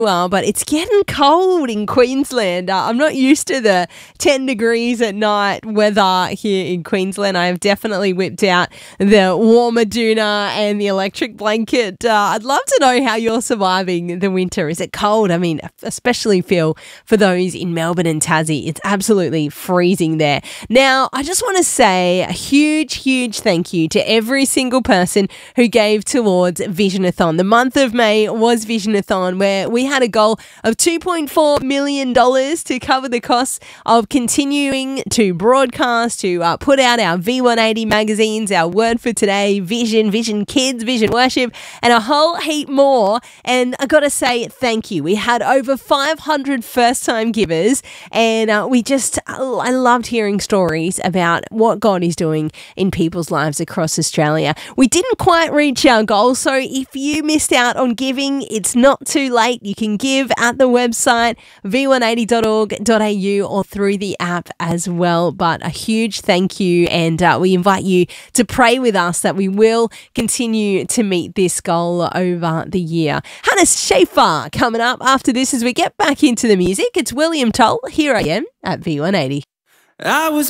Well, but it's getting cold in Queensland. I'm not used to the 10 degrees at night weather here in Queensland. I have definitely whipped out the warmer doona and the electric blanket. I'd love to know how you're surviving the winter. Is it cold? I mean, especially feel for those in Melbourne and Tassie. It's absolutely freezing there. Now, I just want to say a huge, huge thank you to every single person who gave towards Visionathon. The month of May was Visionathon, where we had a goal of $2.4 million to cover the costs of continuing to broadcast, to put out our V180 magazines, our Word for Today, Vision, Vision Kids, Vision Worship, and a whole heap more. And I got to say thank you. We had over 500 first-time givers, and I loved hearing stories about what God is doing in people's lives across Australia. We didn't quite reach our goal, so if you missed out on giving, it's not too late. You can give at the website v180.org.au or through the app as well. But a huge thank you, and we invite you to pray with us that we will continue to meet this goal over the year. Hannah Schaefer coming up after this as we get back into the music. It's William Toll. Here I am at V180. I was